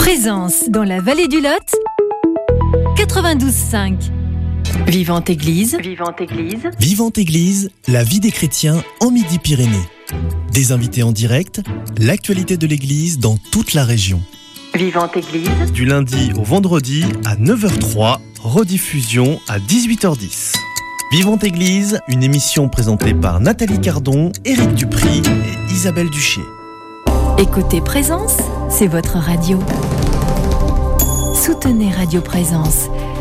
Présence dans la vallée du Lot, 92.5. Vivante Église. Vivante Église. Vivante Église, la vie des chrétiens en Midi-Pyrénées. Des invités en direct, l'actualité de l'Église dans toute la région. Vivante Église. Du lundi au vendredi à 9h03, rediffusion à 18h10. Vivante Église, une émission présentée par Nathalie Cardon, Éric Dupry et Isabelle Duché. Écoutez Présence, c'est votre radio. Soutenez Radio Présence,